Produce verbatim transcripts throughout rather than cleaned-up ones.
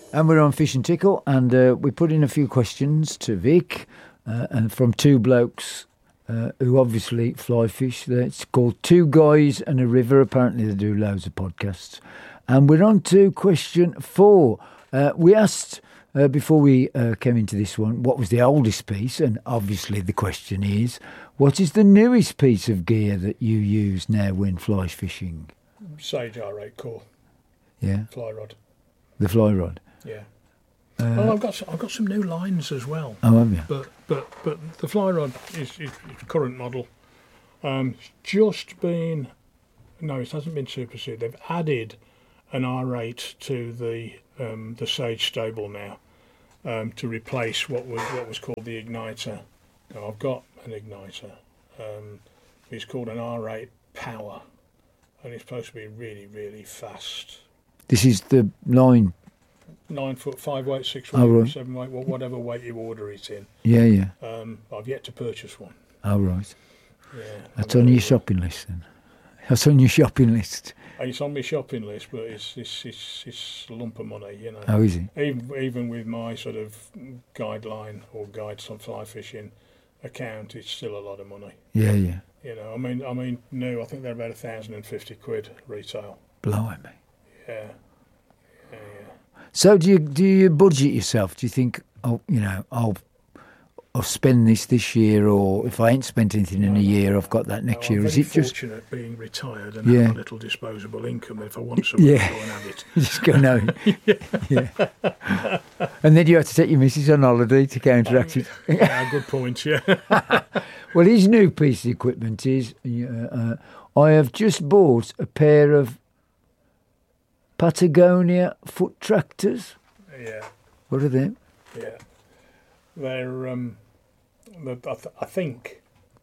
And we're on Fish and Tickle, and uh, we put in a few questions to Vic, uh, and from two blokes uh, who obviously fly fish. It's called Two Guys and a River. Apparently they do loads of podcasts. And we're on to question four. Uh, we asked, uh, before we uh, came into this one, what was the oldest piece? And obviously the question is, what is the newest piece of gear that you use now when fly fishing? Sage R eight core. Yeah. Fly rod. The fly rod. Yeah. Uh, well, I've got some, I've got some new lines as well. Oh, have you? But but but the fly rod is, is, is current model. Um, it's just been no, it hasn't been superseded. They've added an R eight to the um, the Sage stable now um, to replace what was what was called the igniter. Now, I've got an igniter. Um, it's called an R eight Power, and it's supposed to be really really fast. This is the line. Nine foot, five weight, six weight, Oh, right. seven weight, whatever weight you order it in. Yeah, yeah. Um, I've yet to purchase one. Oh, right. Yeah, That's on your shopping list then. That's on your shopping list. And it's on my shopping list, but it's it's it's, it's a lump of money, you know. Oh, is it? Even even with my sort of guideline or guides on fly fishing account, it's still a lot of money. Yeah, yeah. You know, I mean, I mean, no, I think they're about a thousand and fifty quid retail. Blimey. Yeah, yeah, yeah. So do you do you budget yourself? Do you think, oh, you know, I'll I'll spend this this year, or if I ain't spent anything in a year, I've got that next no, year? I'm Is very it just fortunate being retired and Yeah. have a little disposable income? If I want something, Yeah. I go and have it. just go no? yeah. And then you have to take your missus on holiday to counteract it. Yeah, good point. Yeah. Well, his new piece of equipment is uh, uh, I have just bought a pair of Patagonia foot tractors. Yeah. What are they? Yeah, they're. Um, the, I, th- I think.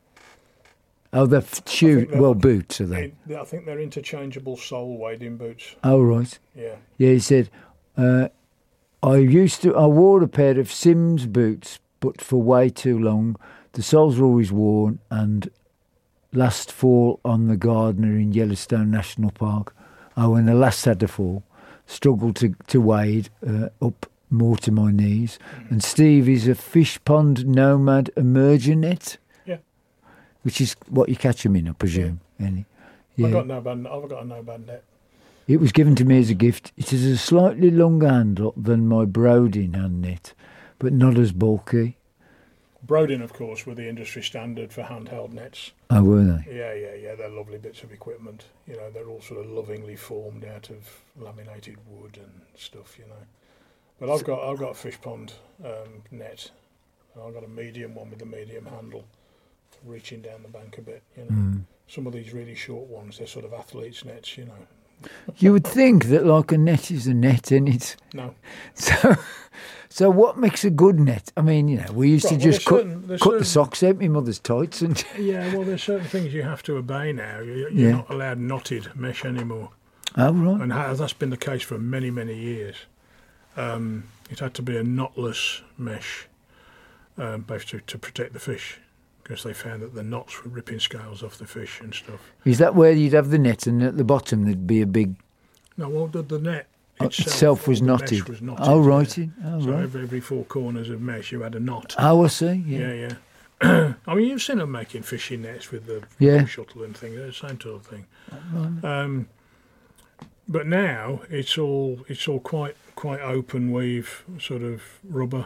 Oh, they're f- shoe, think they're well, like- boots, are they? They, I think they're interchangeable sole wading boots. Oh, right. Yeah. Yeah, he said, uh, I used to, I wore a pair of Sims boots, but for way too long. The soles were always worn, and last fall on the Gardner in Yellowstone National Park, oh, when the last had to fall, struggled to, to wade uh, up more to my knees. Mm-hmm. And Steve is a fish pond nomad emerger net. Yeah. Which is what you catch them in, I presume. Any? Yeah. I've got no bad. I've got a no bad net. It was given to me as a gift. It is a slightly longer handle than my Brodin hand net, but not as bulky. Brodin, of course, were the industry standard for handheld nets. Oh, were they? Yeah, yeah, yeah. They're lovely bits of equipment. You know, they're all sort of lovingly formed out of laminated wood and stuff. You know, but I've got I've got a fish pond um, net. I've got a medium one with a medium handle, reaching down the bank a bit. You know, Mm. some of these really short ones, they're sort of athletes' nets. You know, You would think that like a net is a net, and it's no. so. So what makes a good net? I mean, you know, we used Right, to well, just there's cut certain- there's cut the certain- socks out my mother's tights, and Yeah, well, there's certain things you have to obey now. You're, you're Yeah. not allowed knotted mesh anymore. oh right, And ha- that's been the case for many, many years. Um, it had to be a knotless mesh, um, both to, to protect the fish, because they found that the knots were ripping scales off the fish and stuff. is that where you'd have the net, and at the bottom there'd be a big No, well, the, the net uh, itself, itself was the mesh knotted. was knotted. Oh yeah. right, oh So right. every, every four corners of mesh, you had a knot. Oh, I see. Yeah. Yeah, yeah. I mean, you've seen them making fishing nets with the Yeah. shuttle and thing. They're the same sort of thing. Um, but now it's all it's all quite quite open weave sort of rubber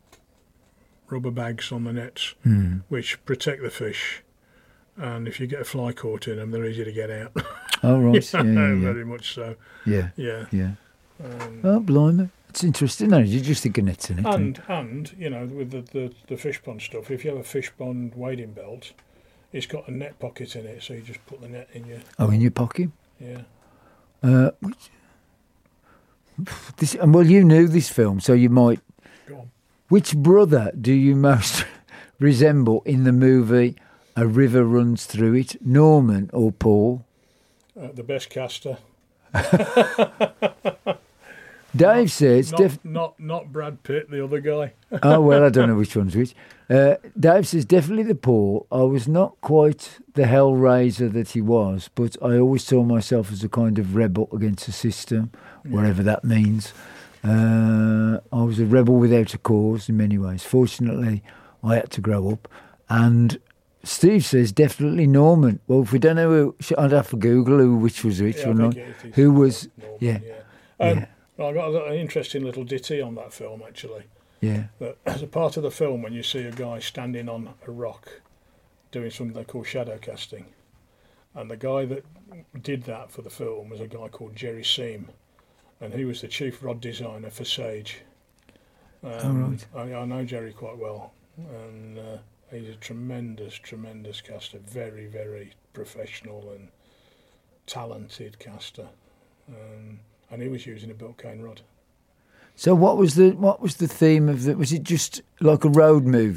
rubber bags on the nets, Hmm. which protect the fish. And if you get a fly caught in them, they're easy to get out. Oh right, yeah, yeah, yeah. Very much so. yeah. Yeah. yeah. Um, Oh blimey, it's interesting. No, you just think a net's in it. don't and and you know, with the, the the fish pond stuff, if you have a fish pond wading belt, it's got a net pocket in it, so you just put the net in your you? Oh, in your pocket. yeah. Uh, which, this, and well, you knew this film, so you might. Go on. Which brother do you most resemble in the movie A River Runs Through It, Norman or Paul? Uh, the best caster. Dave says, Not, def- not not Brad Pitt, the other guy. oh, well, I don't know which one's which. Uh, Dave says, definitely the Paul. I was not quite the hellraiser that he was, but I always saw myself as a kind of rebel against the system, whatever that means. Uh, I was a rebel without a cause in many ways. Fortunately, I had to grow up. And Steve says definitely Norman. Well, if we don't know who, I'd have to Google who which was which Yeah, or I not. think it is Who was? Norman, Yeah, yeah. Um, yeah. well, I got, I got an interesting little ditty on that film actually. yeah. That as a part of the film, when you see a guy standing on a rock doing something they call shadow casting, and the guy that did that for the film was a guy called Jerry Seam, and he was the chief rod designer for Sage. Um, Oh, right. I, I know Jerry quite well, and uh, he's a tremendous, tremendous caster, very, very professional and talented caster, um, and he was using a built cane rod. So what was the what was the theme of the? Was it just like a road movie?